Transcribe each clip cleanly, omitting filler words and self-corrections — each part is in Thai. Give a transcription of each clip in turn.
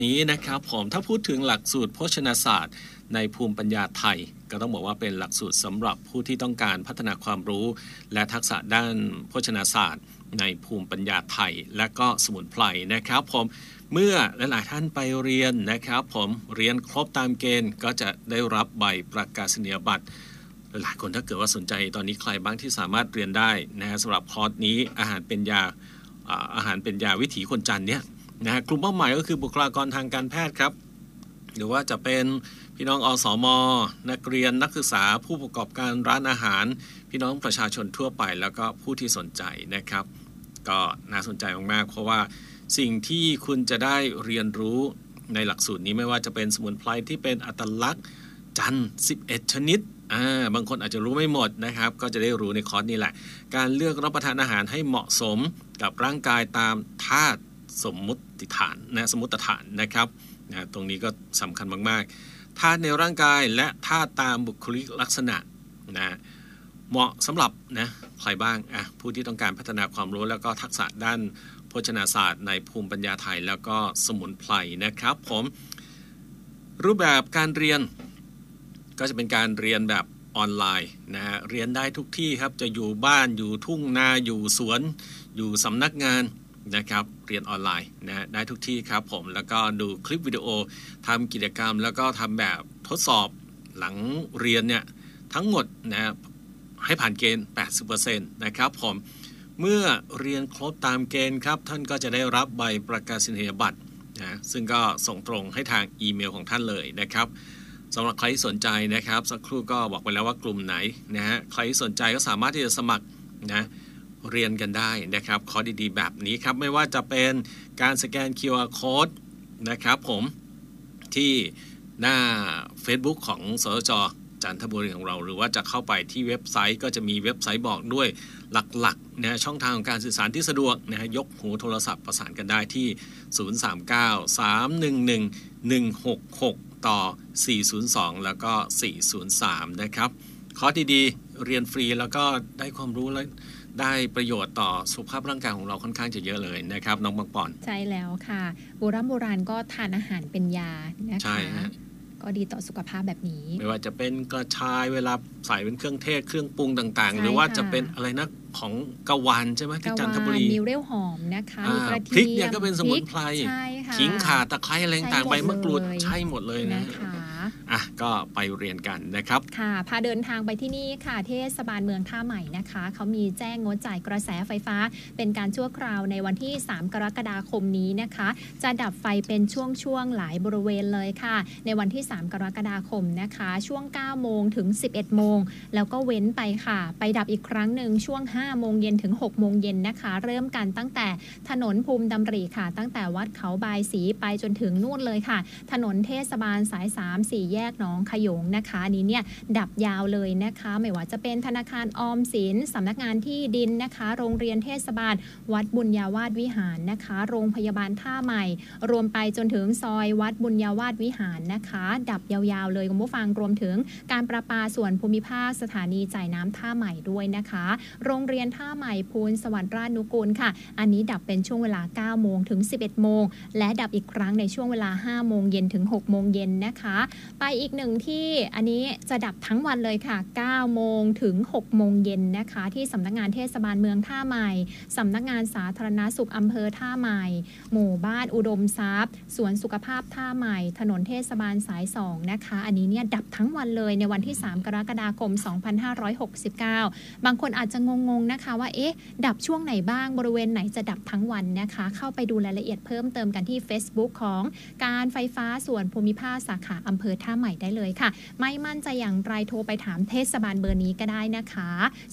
นี้นะครับผมถ้าพูดถึงหลักสูตรโภชนาศาสตร์ในภูมิปัญญาไทยก็ต้องบอกว่าเป็นหลักสูตรสำหรับผู้ที่ต้องการพัฒนาความรู้และทักษะด้านโภชนาศาสตร์ในภูมิปัญญาไทยและก็สมุนไพรนะครับผมเมื่อหลายๆท่านไปเรียนนะครับผมเรียนครบตามเกณฑ์ก็จะได้รับใบประกาศนียบัตรหลายคนถ้าเกิดว่าสนใจตอนนี้ใครบ้างที่สามารถเรียนได้นะฮะสำหรับคอร์สนี้อาหารเป็นยาวิถีคนจันทร์เนี่ยนะฮะกลุ่มเป้าหมายก็คือบุคลากรทางการแพทย์ครับหรือว่าจะเป็นพี่น้องอสม.นักเรียนนักศึกษาผู้ประกอบการร้านอาหารพี่น้องประชาชนทั่วไปแล้วก็ผู้ที่สนใจนะครับก็น่าสนใจมากๆเพราะว่าสิ่งที่คุณจะได้เรียนรู้ในหลักสูตรนี้ไม่ว่าจะเป็นสมุนไพรที่เป็นอัตลักษณ์จันทร์11ชนิดบางคนอาจจะรู้ไม่หมดนะครับก็จะได้รู้ในคอร์สนี้แหละการเลือกรับประทานอาหารให้เหมาะสมกับร่างกายตามธาตุสมมุติฐานสมมุติฐานนะครับตรงนี้ก็สำคัญมากๆธาตุในร่างกายและธาตุตามบุคลิกลักษณะนะเหมาะสำหรับนะใครบ้างผู้ที่ต้องการพัฒนาความรู้แล้วก็ทักษะด้านโภชนาศาสตร์ในภูมิปัญญาไทยแล้วก็สมุนไพรนะครับผมรูปแบบการเรียนก็จะเป็นการเรียนแบบออนไลน์นะฮะเรียนได้ทุกที่ครับจะอยู่บ้านอยู่ทุ่งนาอยู่สวนอยู่สำนักงานนะครับเรียนออนไลน์นะได้ทุกที่ครับผมแล้วก็ดูคลิปวิดีโอทำกิจกรรมแล้วก็ทำแบบทดสอบหลังเรียนเนี่ยทั้งหมดนะให้ผ่านเกณฑ์ 80% นะครับผมเมื่อเรียนครบตามเกณฑ์ครับท่านก็จะได้รับใบประกาศนียบัตรนะซึ่งก็ส่งตรงให้ทางอีเมลของท่านเลยนะครับสำหรับใครที่สนใจนะครับสักครู่ก็บอกไปแล้วว่ากลุ่มไหนนะฮะใครที่สนใจก็สามารถที่จะสมัครนะเรียนกันได้นะครับคอร์สดีๆแบบนี้ครับไม่ว่าจะเป็นการสแกน QR Code นะครับผมที่หน้า Facebook ของสจ.จันทบุรีของเราหรือว่าจะเข้าไปที่เว็บไซต์ก็จะมีเว็บไซต์บอกด้วยหลักๆนะช่องทางของการสื่อสารที่สะดวกนะฮะยกหูโทรศัพท์ประสานกันได้ที่039-311-166ต่อ402แล้วก็403นะครับคอร์สดีๆเรียนฟรีแล้วก็ได้ความรู้และได้ประโยชน์ต่อสุขภาพร่างกายของเราค่อนข้างจะเยอะเลยนะครับน้องบางปอนใช่แล้วค่ะโบราณก็ทานอาหารเป็นยานะคะใช่ฮะก็ดีต่อสุขภาพแบบนี้ไม่ว่าจะเป็นกระชายเวลาใส่เป็นเครื่องเทศเครื่องปรุงต่างๆหรือว่าจะเป็นอะไรนะของกะวานใช่ไหมที่จันทบุรีมีเรี่ยวหอมนะคะมีกระเทียมพริกเนี่ยก็เป็นสมุนไพรขิงข่าตะไคร้อะไรต่างๆใบมะกรูดใช่หมดเลยนะคะก็ไปเรียนกันนะครับค่ะพาเดินทางไปที่นี่ค่ะเทศบาลเมืองท่าใหม่นะคะเขามีแจ้งงดจ่ายกระแสไฟฟ้าเป็นการชั่วคราวในวันที่3กรกฎาคมนี้นะคะจะดับไฟเป็นช่วงๆหลายบริเวณเลยค่ะในวันที่3กรกฎาคมนะคะช่วง9โมงถึง11โมงแล้วก็เว้นไปค่ะไปดับอีกครั้งหนึ่งช่วง5โมงเย็นถึง6โมงเย็นนะคะเริ่มกันตั้งแต่ถนนภูมิดำริค่ะตั้งแต่วัดเขาบายศรีไปจนถึงนู่นเลยค่ะถนนเทศบาลสาย3-4แยกหนองขยงนะคะอันนี้เนี่ยดับยาวเลยนะคะไม่ว่าจะเป็นธนาคารออมสินสำนักงานที่ดินนะคะโรงเรียนเทศบาลวัดบุญญาวาสวิหารนะคะโรงพยาบาลท่าใหม่รวมไปจนถึงซอยวัดบุญญาวาสวิหารนะคะดับยาวๆเลยคุณผู้ฟังรวมถึงการประปาส่วนภูมิภาคสถานีจ่ายน้ำท่าใหม่ด้วยนะคะโรงเรียนท่าใหม่ภูลสวัสดิ์ราชนุกูลค่ะอันนี้ดับเป็นช่วงเวลา9โมงถึง11โมงและดับอีกครั้งในช่วงเวลา5โมงเย็นถึง6โมงเย็นนะคะไปอีกหนึ่งที่อันนี้จะดับทั้งวันเลยค่ะ9โมงถึง6โมงเย็นนะคะที่สำนักงานเทศบาลเมืองท่าใหม่สำนักงานสาธารณสุขอำเภอท่าใหม่หมู่บ้านอุดมทรัพย์สวนสุขภาพท่าใหม่ถนนเทศบาลสาย2นะคะอันนี้เนี่ยดับทั้งวันเลยในวันที่3กรกฎาคม2569บางคนอาจจะงงๆนะคะว่าดับช่วงไหนบ้างบริเวณไหนจะดับทั้งวันนะคะเข้าไปดูรายละเอียดเพิ่มเติมกันที่ Facebook ของการไฟฟ้าส่วนภูมิภาคสาขาอำเภอท่าใหม่ได้เลยค่ะไม่มั่นใจอย่างไรโทรไปถามเทศบาลเบอร์นี้ก็ได้นะคะ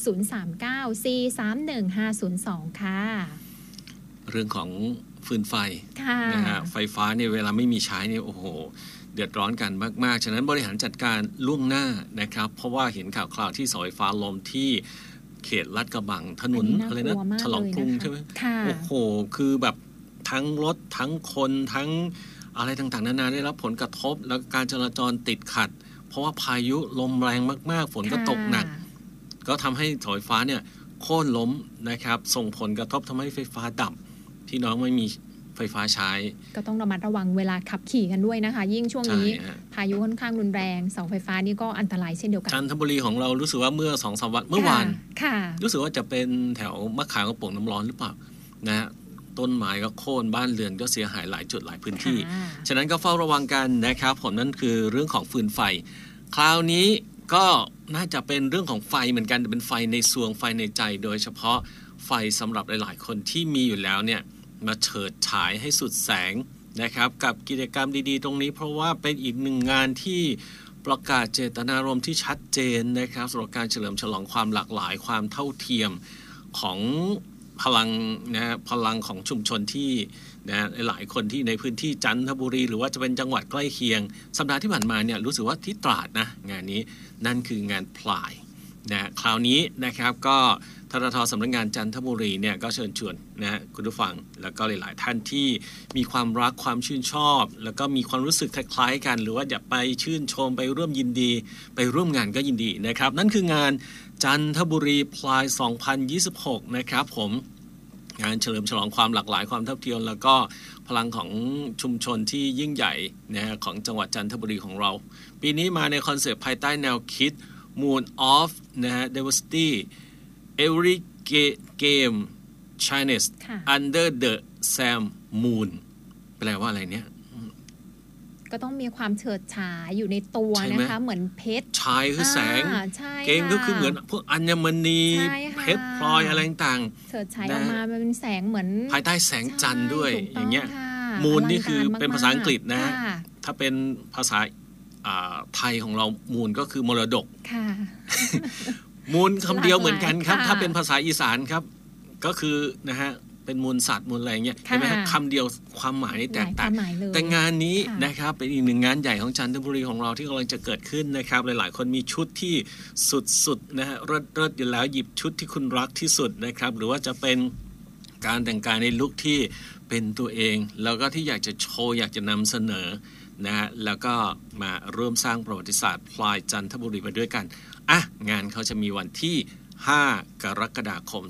039-431-502ค่ะเรื่องของฟืนไฟนะฮะไฟฟ้าเนี่ยเวลาไม่มีใช้เนี่ยโอ้โหเดือดร้อนกันมากๆฉะนั้นบริหารจัดการล่วงหน้านะครับเพราะว่าเห็นข่าวที่เสาไฟฟ้าล้มที่เขตลาดกระบังถนนอะไรนะฉลองกรุงใช่ไหมโอ้โหคือแบบทั้งรถทั้งคนทั้งอะไรต่างๆนานาได้รับผลกระทบแล้วการจราจรติดขัดเพราะว่าพายุลมแรงมากๆฝนก็ตกหนักก็ทำให้เสาไฟฟ้าเนี่ยโค่นล้มนะครับส่งผลกระทบทำให้ไฟฟ้าดับพี่น้องไม่มีไฟไฟฟ้าใช้ก็ต้องระมัดระวังเวลาขับขี่กันด้วยนะคะยิ่งช่วงนี้พายุค่อนข้างรุนแรงเสาไฟฟ้านี่ก็อันตรายเช่นเดียวกันจันทบุรีของเรารู้สึกว่าเมื่อ 2-3 วันเมื่อวานรู้สึกว่าจะเป็นแถวมะขามกับโป่งน้ำร้อนหรือเปล่านะต้นไม้ก็โค่นบ้านเรือนก็เสียหายหลายจุดหลายพื้นที่ฉะนั้นก็เฝ้าระวังกันนะครับผมนั่นคือเรื่องของฟืนไฟคราวนี้ก็น่าจะเป็นเรื่องของไฟเหมือนกันเป็นไฟในซวงไฟในใจโดยเฉพาะไฟสำหรับหลายๆคนที่มีอยู่แล้วเนี่ยมาเฉิดฉายให้สุดแสงนะครับกับกิจกรรมดีๆตรงนี้เพราะว่าเป็นอีกหนึ่งงานที่ประกาศเจตนารมณ์ที่ชัดเจนนะครับสำหรับการเฉลิมฉลองความหลากหลายความเท่าเทียมของพลังนะพลังของชุมชนที่นะหลายคนที่ในพื้นที่จันทบุรีหรือว่าจะเป็นจังหวัดใกล้เคียงสัปดาห์ที่ผ่านมาเนี่ยรู้สึกว่าที่ตราดนะงานนี้นั่นคืองานพลายนะคราวนี้นะครับก็ททท.สำนักงานจันทบุรีเนี่ยก็เชิญชวนนะคุณผู้ฟังแล้วก็หลายๆท่านที่มีความรักความชื่นชอบแล้วก็มีความรู้สึกคล้ายๆกันหรือว่าอยากไปชื่นชมไปร่วมยินดีไปร่วมงานก็ยินดีนะครับนั่นคืองานจันทบุรีพลาย2026นะครับผมงานเฉลิมฉลองความหลากหลายความเท่าเทียมแล้วก็พลังของชุมชนที่ยิ่งใหญ่นะของจังหวัดจันทบุรีของเราปีนี้มาในคอนเซปต์ภายใต้แนวคิด Moon of นะฮะ Diversity Every Game Chinese Under the Same Moon แปลว่าอะไรเนี่ยก็ต้องมีความเฉิดฉายอยู่ในตัวนะคะเหมือนเพชรชายคือแสงเกมก็คือเหมือนพวกอัญมณีเพชรพลอยอะไรต่างๆเฉิดฉายออกมาเป็นแสงเหมือนภายใต้แสงจันทร์ด้วยอย่างเงี้ยมูนนี่คือเป็นภาษาอังกฤษนะถ้าเป็นภาษาไทยของเรามูนก็คือมรดกมูลคำเดียวเหมือนกันครับถ้าเป็นภาษาอีสานครับก็คือนะฮะเป็นมูลสัตว์มูลอะไรเงี้ยเห็นไหมฮะคำเดียวความหมายนี่แตกต่างแต่งานนี้นะครับเป็นอีกหนึ่งงานใหญ่ของจันทบุรีของเราที่กำลังจะเกิดขึ้นนะครับหลายๆคนมีชุดที่สุดๆนะฮะเลิศอยู่แล้วหยิบชุดที่คุณรักที่สุดนะครับหรือว่าจะเป็นการแต่งกายในลุคที่เป็นตัวเองแล้วก็ที่อยากจะโชว์อยากจะนำเสนอนะฮะแล้วก็มาร่วมสร้างประวัติศาสตร์พลายจันทบุรีไปด้วยกันงานเขาจะมีวันที่5 กรกฎาคม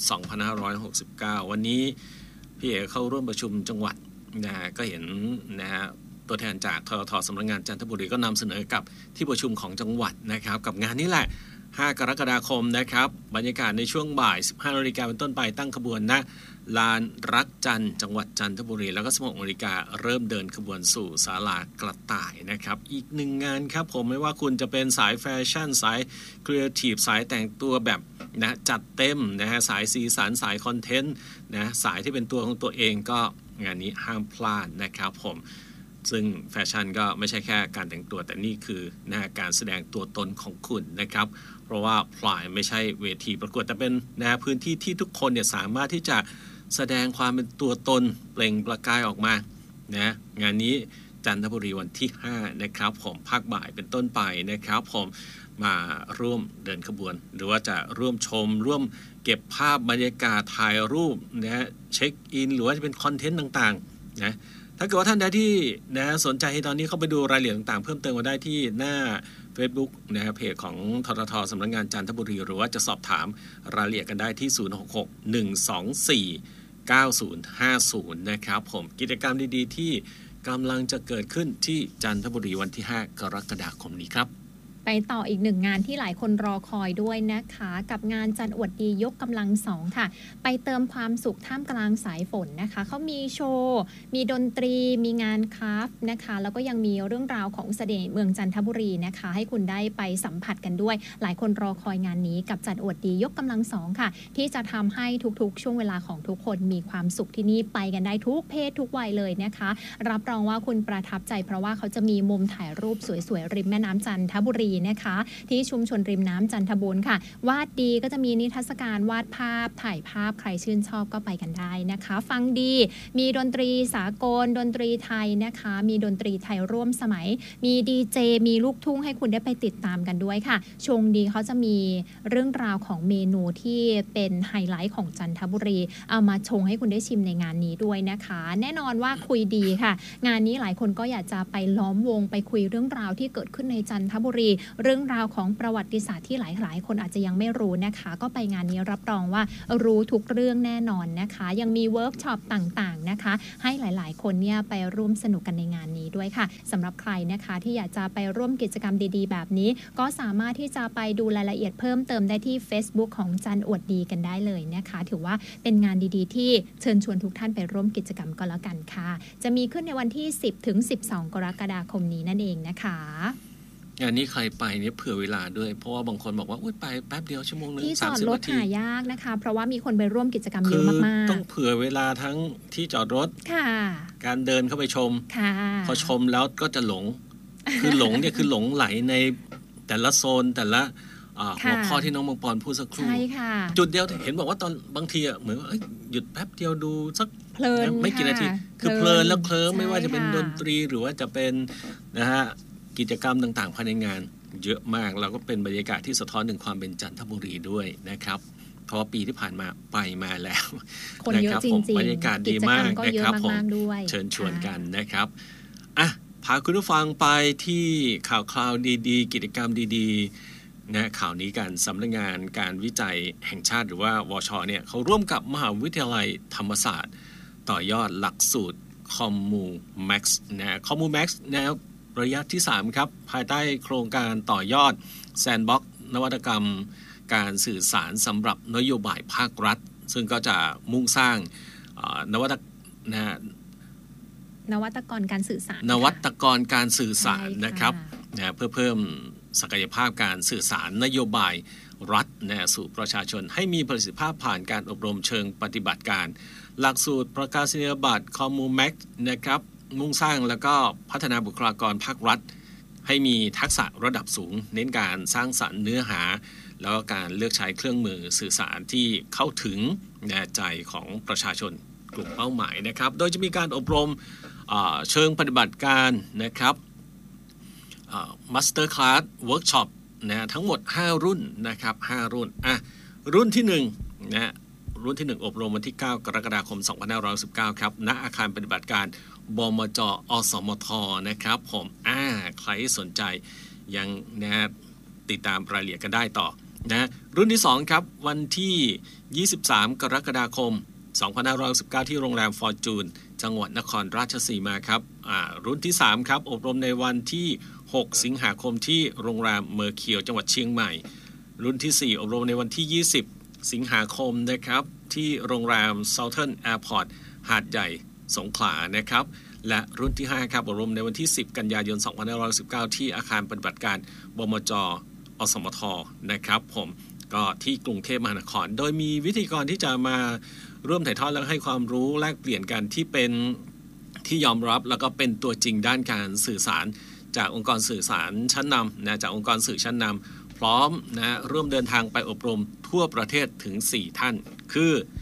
2569 วันนี้พี่เอ๋เข้าร่วมประชุมจังหวัดนะก็เห็นนะฮะตัวแทนจากททท.สำนักงานจันทบุรีก็นำเสนอกับที่ประชุมของจังหวัดนะครับกับงานนี้แหละ5 กรกฎาคมนะครับบรรยากาศในช่วงบ่าย 15 นาฬิกาเป็นต้นไปตั้งขบวนณลานรักจันทร์จังหวัดจันทบุรีแล้วก็ 16 นาฬิกาเริ่มเดินขบวนสู่ศาลากระต่ายนะครับอีกหนึ่งงานครับผมไม่ว่าคุณจะเป็นสายแฟชั่นสายครีเอทีฟสายแต่งตัวแบบนะจัดเต็มนะฮะสายสีสันสายคอนเทนต์นะสายที่เป็นตัวของตัวเองก็งานนี้ห้ามพลาดนะครับผมซึ่งแฟชั่นก็ไม่ใช่แค่การแต่งตัวแต่นี่คือการแสดงตัวตนของคุณนะครับเพราะว่าพลายไม่ใช่เวทีประกวดแต่เป็นพื้นที่ที่ทุกคนเนี่ยสามารถที่จะแสดงความเป็นตัวตนเปล่งประกายออกมานะงานนี้จันทบุรีวันที่5นะครับผมภาคบ่ายเป็นต้นไปนะครับผมมาร่วมเดินขบวนหรือว่าจะร่วมชมร่วมเก็บภาพบรรยากาศถ่ายรูปนะเช็คอินหรือว่าจะเป็นคอนเทนต์ต่างๆนะถ้าเกิดว่าท่านใดที่นะสนใจตอนนี้เข้าไปดูรายละเอียดต่างๆเพิ่มเติมมาได้ที่หน้า Facebook นะครับเพจของททท.สำนักงานจันทบุรีหรือว่าจะสอบถามรายละเอียดกันได้ที่066-124-9050นะครับผมกิจกรรมดีๆที่กำลังจะเกิดขึ้นที่จันทบุรีวันที่5 กรกฎาคมนี้ครับไปต่ออีกหนึ่งงานที่หลายคนรอคอยด้วยนะคะกับงานจันอวดดียกกำลัง2ค่ะไปเติมความสุขท่ามกลางสายฝนนะคะเขามีโชว์มีดนตรีมีงานคราฟต์นะคะแล้วก็ยังมีเรื่องราวของเสน่ห์เมืองจันทบุรีนะคะให้คุณได้ไปสัมผัสกันด้วยหลายคนรอคอยงานนี้กับจันอวดดียกกำลัง2ค่ะที่จะทำให้ทุกๆช่วงเวลาของทุกคนมีความสุขที่นี่ไปกันได้ทุกเพศทุกวัยเลยนะคะรับรองว่าคุณประทับใจเพราะว่าเขาจะมีมุมถ่ายรูปสวยๆริมแม่น้ำจันทบุรีนะคะที่ชุมชนริมน้ำจันทบุรีค่ะวาดดีก็จะมีนิทรรศการวาดภาพถ่ายภาพใครชื่นชอบก็ไปกันได้นะคะฟังดีมีดนตรีสากลดนตรีไทยนะคะมีดนตรีไทยร่วมสมัยมีดีเจมีลูกทุ่งให้คุณได้ไปติดตามกันด้วยค่ะชงดีเขาจะมีเรื่องราวของเมนูที่เป็นไฮไลท์ของจันทบุรีเอามาชงให้คุณได้ชิมในงานนี้ด้วยนะคะแน่นอนว่าคุยดีค่ะงานนี้หลายคนก็อยากจะไปล้อมวงไปคุยเรื่องราวที่เกิดขึ้นในจันทบุรีเรื่องราวของประวัติศาสตร์ที่หลายๆคนอาจจะยังไม่รู้นะคะก็ไปงานนี้รับรองว่ารู้ทุกเรื่องแน่นอนนะคะยังมีเวิร์กช็อปต่างๆนะคะให้หลายๆคนเนี่ยไปร่วมสนุกกันในงานนี้ด้วยค่ะสำหรับใครนะคะที่อยากจะไปร่วมกิจกรรมดีๆแบบนี้ก็สามารถที่จะไปดูรายละเอียดเพิ่มเติมได้ที่ Facebook ของจันอวดดีกันได้เลยนะคะถือว่าเป็นงานดีๆที่เชิญชวนทุกท่านไปร่วมกิจกรรมก็แล้วกันค่ะจะมีขึ้นในวันที่10ถึง12กรกฎาคมนี้นั่นเองนะคะงานนี้ใครไปเนี่ยเผื่อเวลาด้วยเพราะว่าบางคนบอกว่าไปแป๊บเดียวชั่วโมงนึงที่จอดรถหายากนะคะเพราะว่ามีคนไปร่วมกิจกรรมเยอะมากๆต้องเผื่อเวลาทั้งที่จอดรถการเดินเข้าไปชมพอชมแล้วก็จะหลงคือหลงเนี่ยคือหลงไหลในแต่ละโซนแต่ละหัวข้อที่น้องมังปอนพูดสักครู่จุดเดียวเห็นบอกว่าตอนบางทีเหมือนหยุดแป๊บเดียวดูสักเพลินไม่กี่นาทีคือเพลินแล้วเคลิ้มไม่ว่าจะเป็นดนตรีหรือว่าจะเป็นนะฮะกิจกรรมต่างๆภายในงานเยอะมากแล้วก็เป็นบรรยากาศที่สะท้อนถึงความเป็นจันทบุรีด้วยนะครับเพราะปีที่ผ่านมาไปมาแล้วคนเยอะจริงๆบรรยากาศดีมากนะครับผมเชิญชวนกันนะครับพาคุณผู้ฟังไปที่ข่าวคราวดีๆกิจกรรมดีๆนะข่าวนี้กันสำนักงานการวิจัยแห่งชาติหรือว่าวช.เนี่ยเขาร่วมกับมหาวิทยาลัยธรรมศาสตร์ต่อยอดหลักสูตรคอมมูแม็กซ์นะคอมมูแม็กซ์นะระยะที่3ครับภายใต้โครงการต่อยอดแซนด์บ็อกซ์นวัตกรรมการสื่อสารสำหรับนโยบายภาครัฐซึ่งก็จะมุ่งสร้างนวัตกรการสื่อสารนะครับนะเพื่อเพิ่มศักยภาพการสื่อสารนโยบายรัฐสู่ประชาชนให้มีประสิทธิภาพผ่านการอบรมเชิงปฏิบัติการหลักสูตรประกาศนียบัตรคอมมูแม็กนะครับมุ่งสร้างแล้วก็พัฒนาบุคลากรภาครัฐให้มีทักษะระดับสูงเน้นการสร้างสรรค์เนื้อหาแล้วก็การเลือกใช้เครื่องมือสื่อสารที่เข้าถึงใจของประชาชนกลุ่มเป้าหมายนะครับโดยจะมีการอบรมเชิงปฏิบัติการนะครับมาสเตอร์คลาสเวิร์กช็อปนะทั้งหมด5รุ่นนะครับ5รุ่นรุ่นที่1นะรุ่นที่1อบรมวันที่9กรกฎาคม2519ครับณอาคารปฏิบัติการบมจ.อสมทนะครับผมใครสนใจยังนะติดตามรายละเอียดกันได้ต่อนะรุ่นที่2ครับวันที่23กรกฎาคม2519ที่โรงแรมฟอร์จูนจังหวัดนครราชสีมาครับรุ่นที่3ครับอบรมในวันที่6สิงหาคมที่โรงแรมเมอร์เคียวจังหวัดเชียงใหม่รุ่นที่4อบรมในวันที่20สิงหาคมนะครับที่โรงแรม Southern Airport หาดใหญ่สงขลานะครับและรุ่นที่5ครับอบรมในวันที่10กันยายน2519ที่อาคารปฏิบัติการบมจ.อสมทนะครับผมก็ที่กรุงเทพมหานครโดยมีวิธีกรที่จะมาร่วมถ่ายทอดและให้ความรู้แลกเปลี่ยนกันที่เป็นที่ยอมรับแล้วก็เป็นตัวจริงด้านการสื่อสารจากองค์กรสื่อสารชั้นนำนะจากองค์กรสื่อชั้นนำพร้อมนะร่วมเดินทางไปอบรมทั่วประเทศถึง4ท่านคือ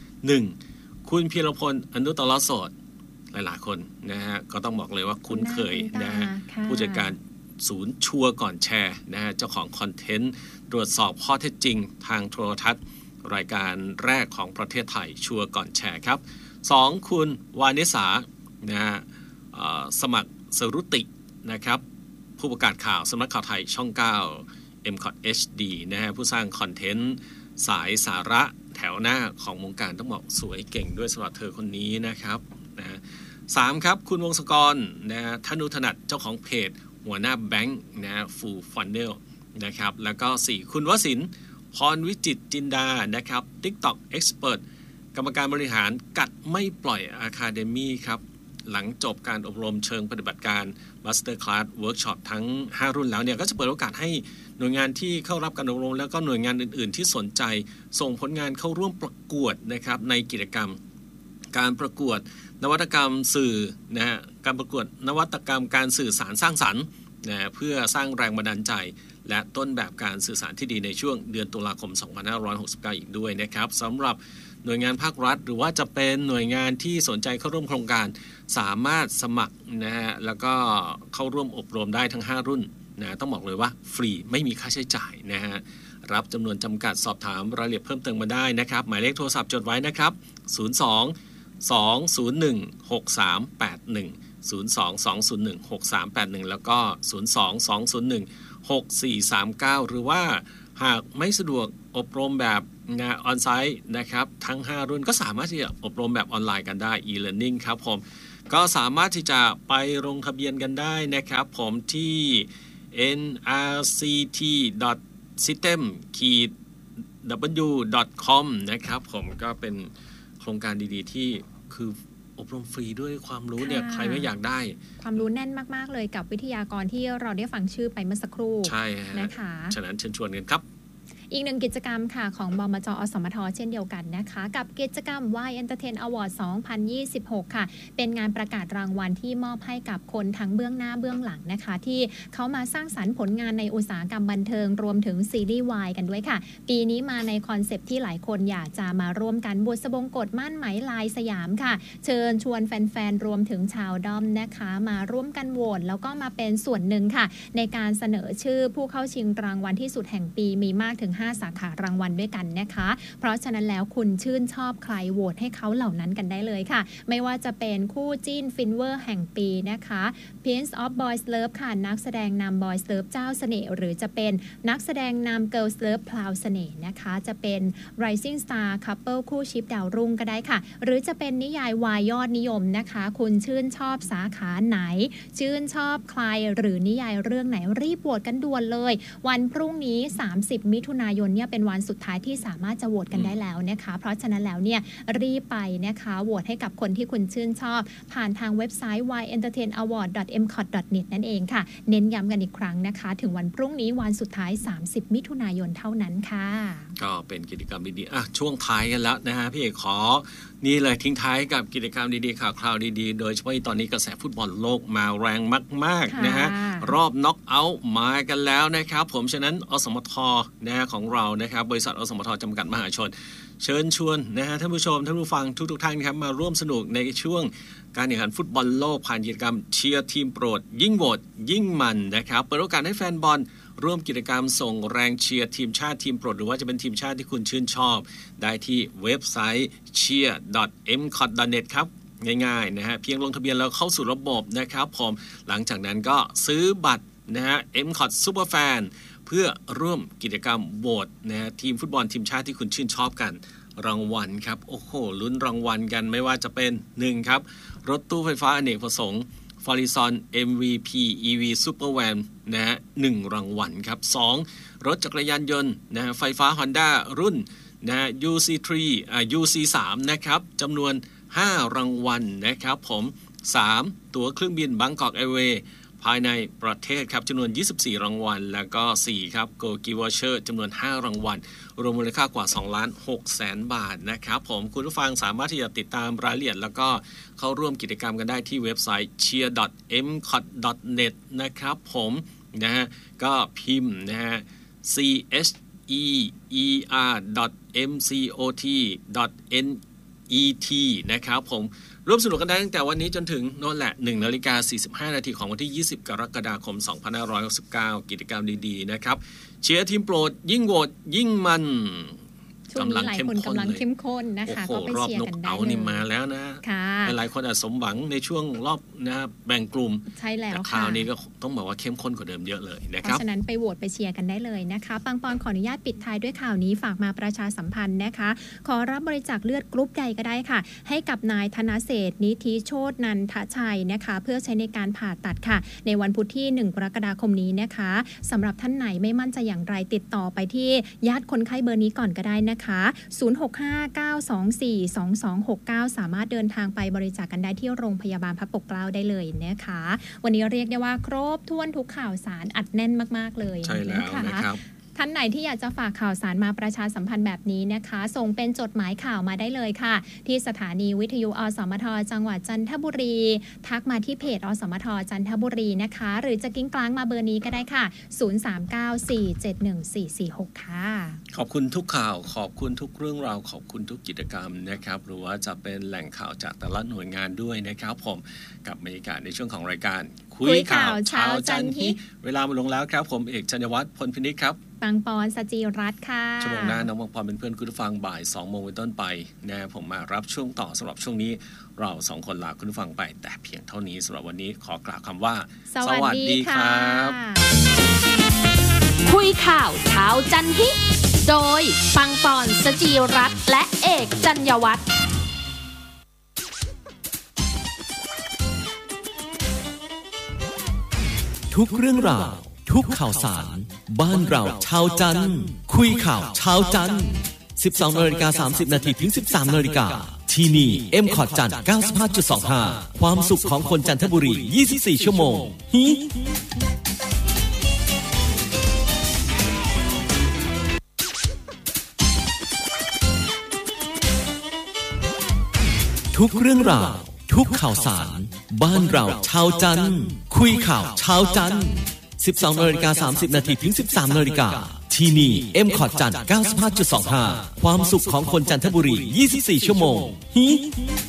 1. คุณพีรพลอนุตตรโสดหลายๆคนนะฮะก็ต้องบอกเลยว่าคุ้นเคยนะฮะผู้จัดการศูนย์ชัวร์ก่อนแชร์นะฮะเจ้าของคอนเทนต์ตรวจสอบข้อเท็จจริงทางโทรทัศน์รายการแรกของประเทศไทยชัวร์ก่อนแชร์ครับ 2. คุณวานิสานะฮะสมัครสรุตินะครับผู้ประกาศข่าวสำนักข่าวไทยช่อง 9 MCOT HD นะฮะผู้สร้างคอนเทนต์สายสาระแถวหน้าของวงการต้องบอกสวยเก่งด้วยสำหรับเธอคนนี้นะครับนะ 3. ครับคุณวงศกรนะธนุถนัดเจ้าของเพจหัวหน้าแบงค์นะ Full Funnel นะครับแล้วก็ 4. คุณวสินทร์พรวิจิตรจินดานะครับ TikTok Expert กรรมการบริหารกัดไม่ปล่อย Academy ครับหลังจบการอบรมเชิงปฏิบัติการ Master Class Workshop ทั้ง5รุ่นแล้วเนี่ยก็จะเปิดโอกาสให้หน่วยงานที่เข้ารับการอบรมแล้วก็หน่วยงานอื่นๆที่สนใจส่งผลงานเข้าร่วมประกวดนะครับในกิจกรรมการประกวดนวัตกรรมสื่อนะฮะการประกวดนวัตกรรมการสื่อสารสร้างสรรค์นะเพื่อสร้างแรงบันดาลใจและต้นแบบการสื่อสารที่ดีในช่วงเดือนตุลาคม2569อีกด้วยนะครับสำหรับหน่วยงานภาครัฐหรือว่าจะเป็นหน่วยงานที่สนใจเข้าร่วมโครงการสามารถสมัครนะฮะแล้วก็เข้าร่วมอบรมได้ทั้ง5รุ่นนะต้องบอกเลยว่าฟรีไม่มีค่าใช้จ่ายนะฮะรับจำนวนจำกัดสอบถามรายละเอียดเพิ่มเติมมาได้นะครับหมายเลขโทรศัพท์จดไว้นะครับ02 201 6381 022016381 แล้วก็ 022016439 หรือว่าหากไม่สะดวกอบรมแบบออนไซต์นะครับทั้ง5รุ่นก็สามารถที่จะอบรมแบบออนไลน์กันได้ e-learning ครับผมก็สามารถที่จะไปลงทะเบียนกันได้นะครับผมที่ nrct.system-w.com นะครับผมก็เป็นโครงการดีๆที่คืออบรมฟรีด้วยความรู้เนี่ยใครไม่อยากได้ความรู้แน่นมากๆเลยกับวิทยากรที่เราได้ฟังชื่อไปเมื่อสักครู่ใช่นะคะฉะนั้นเชิญชวนกันครับอีกหนึ่งกิจกรรมค่ะของบมจ.อสมท.เช่นเดียวกันนะคะกับกิจกรรม Y Entertain Award 2026 ค่ะเป็นงานประกาศรางวัลที่มอบให้กับคนทั้งเบื้องหน้าเบื้องหลังนะคะที่เขามาสร้างสรรค์ผลงานในอุตสาหกรรมบันเทิงรวมถึงซีรีส์ Y กันด้วยค่ะปีนี้มาในคอนเซปต์ที่หลายคนอยากจะมาร่วมกันบุษบงกฎมั่นไหมลายสยามค่ะเชิญชวนแฟนๆรวมถึงชาวด้อมนะคะมาร่วมกันโหวตแล้วก็มาเป็นส่วนหนึ่งค่ะในการเสนอชื่อผู้เข้าชิงรางวัลที่สุดแห่งปีมีมากถึง5 สาขารางวัลด้วยกันนะคะเพราะฉะนั้นแล้วคุณชื่นชอบใครโหวตให้เขาเหล่านั้นกันได้เลยค่ะไม่ว่าจะเป็นคู่จิ้นฟินเวอร์แห่งปีนะคะ Prince of Boys Love ค่ะนักแสดงนำ Boys Love เจ้าเสน่ห์หรือจะเป็นนักแสดงนำ Girls Love พลาวเสน่ห์นะคะจะเป็น Rising Star Couple คู่ชิปดาวรุ่งก็ได้ค่ะหรือจะเป็นนิยายวายยอดนิยมนะคะคุณชื่นชอบสาขาไหนชื่นชอบใครหรือนิยายเรื่องไหนรีบโหวตกันด่วนเลยวันพรุ่งนี้30 มิถุนายนเนี่ยเป็นวันสุดท้ายที่สามารถจะโหวตกันได้แล้วนะคะเพราะฉะนั้นแล้วเนี่ยรีบไปนะคะโหวตให้กับคนที่คุณชื่นชอบผ่านทางเว็บไซต์ yentertainaward.mcot.net นั่นเองค่ะเน้นย้ำกันอีกครั้งนะคะถึงวันพรุ่งนี้วันสุดท้าย30 มิถุนายนเท่านั้นค่ะก็เป็นกิจกรรมดีๆช่วงท้ายกันแล้วนะฮะพี่เอกขอนี่เลยทิ้งท้ายกับกิจกรรมดีๆข่าวคราวดีๆโดยเฉพาะตอนนี้กระแสฟุตบอลโลกมาแรงมากๆนะฮะรอบน็อกเอาท์มากันแล้วนะครับผมฉะนั้นอสมทนะฮะของเรานะครับบริษัทอสมทจำกัดมหาชนเชิญชวนนะฮะท่านผู้ชมท่านผู้ฟังทุกท่านครับมาร่วมสนุกในช่วงการแข่งขันฟุตบอลโลกผ่านกิจกรรมเชียร์ทีมโปรดยิ่งโหวตยิ่งมันนะครับเปิดโอกาสให้แฟนบอลร่วมกิจกรรมส่งแรงเชียร์ทีมชาติทีมโปรดหรือว่าจะเป็นทีมชาติที่คุณชื่นชอบได้ที่เว็บไซต์ cheer.mcot.net ครับง่ายๆนะฮะเพียงลงทะเบียนแล้วเข้าสู่ระบบนะครับผมหลังจากนั้นก็ซื้อบัตรนะฮะ MCOT Superfan เพื่อร่วมกิจกรรมโหวตนะฮะทีมฟุตบอลทีมชาติที่คุณชื่นชอบกันรางวัลครับโอ้โหลุ้นรางวัลกันไม่ว่าจะเป็น1ครับรถตู้ไฟฟ้าอเนกประสงค์Horizon MVP EV Supervan นะฮะ1รางวัลครับ2รถจักรยานยนต์นะฮะไฟฟ้า Honda รุ่นนะฮะ UC3 นะครับจำนวน5รางวัลนะครับผม3ตั๋วเครื่องบิน Bangkok Airways ภายในประเทศครับจำนวน24รางวัลแล้วก็4ครับ Go Gift Voucher จำนวน5รางวัลรวมมูลค่ากว่า 2,600,000 บาทนะครับผมคุณผู้ฟังสามารถที่จะติดตามรายละเอียดแล้วก็เข้าร่วมกิจกรรมกันได้ที่เว็บไซต์ cheer.mcot.net นะครับผมนะฮะก็พิมพ์นะฮะ cheer.mcot.net นะครับผมร่วมสนุกกันได้ตั้งแต่วันนี้จนถึงโน่นแหละ 1:45 นาทีของวันที่ 20 กรกฎาคม 2569 กิจกรรมดีๆนะครับเชียร์ทีมโปรดยิ่งโหวตยิ่งมันช่วงนี้หลายคนกำลังเข้มข้นนะคะก็ไปเชียร์กันได้เลยนี่มาแล้วนะหลายคนอาจสมหวังในช่วงรอบนะแบ่งกลุ่มใช่แล้วค่ะคราวนี้ก็ต้องบอกว่าเข้มข้นกว่าเดิมเยอะเลยนะครับเพราะฉะนั้นไปโหวตไปเชียร์กันได้เลยนะคะปังปอนขออนุญาตปิดท้ายด้วยข่าวนี้ฝากมาประชาสัมพันธ์นะคะขอรับบริจาคเลือดกรุ๊ปใดก็ได้ค่ะให้กับนายธนเศรษฐ์นิธิโชตินันทชัยนะคะเพื่อใช้ในการผ่าตัดค่ะในวันพุธที่1 กรกฎาคมนี้นะคะสำหรับท่านไหนไม่มั่นใจอย่างไรติดต่อไปที่ญาติคนไข้เบอร์นี้ก่อนก็ได้นะคะ0659242269 สามารถเดินทางไปบริจาคกันได้ที่โรงพยาบาลพระปกเกล้าได้เลยนะคะวันนี้เรียกได้ว่าครบถ้วนทุกข่าวสารอัดแน่นมากๆเลยใช่แล้วนะครับท่านไหนที่อยากจะฝากข่าวสารมาประชาสัมพันธ์แบบนี้นะคะส่งเป็นจดหมายข่าวมาได้เลยค่ะที่สถานีวิทยุอสมทจังหวัดจันทบุรีทักมาที่เพจอสมทจันทบุรีนะคะหรือจะกิ้งกลางมาเบอร์นี้ก็ได้ค่ะ0394714446ค่ะขอบคุณทุกข่าวขอบคุณทุกเรื่องราวขอบคุณทุกกิจกรรมนะครับหรือว่าจะเป็นแหล่งข่าวจากแต่ละหน่วยงานด้วยนะครับผมกับบรรยากาศในช่วงของรายการคุยข่าวเช้าจันทร์ฮิเวลามาลงแล้วครับผมเอกชัญวัฒน์พลพินิจครับปังปอนสจิรัตน์ค่ะชั่วโมงหน้าน้องปังปอนเป็นเพื่อนคุณผู้ฟังบ่าย 2 โมงเป็นต้นไปนะผมมารับช่วงต่อสำหรับช่วงนี้เรา2 คนลาคุณผู้ฟังไปแต่เพียงเท่านี้สำหรับวันนี้ขอกล่าวคำว่าสวัสดีครับคุยข่าวเช้าจันฮิโดยปังปอนสจิรัตน์และเอกจัญญวัฒน์ทุกเรื่องราวทุกข่าวสารบ้านเราชาวจันทร์คุยข่าวเช้าจันทร์ 12:30 นถึง 13:00 นที่นี่ M.Cot จันทร์ 95.25 ความสุขของคนจันทบุรี 24 ชั่วโมงทุกเรื่องราวทุกข่าวสารบ้านเราชาวจันทร์คุยข่าวเช้าจันทร์ 12:30 นถึง 13:00 นที่นี่ M.Cot จันทร์ 95.25 ความสุขของคนจันทบุรี 24 ชั่วโมง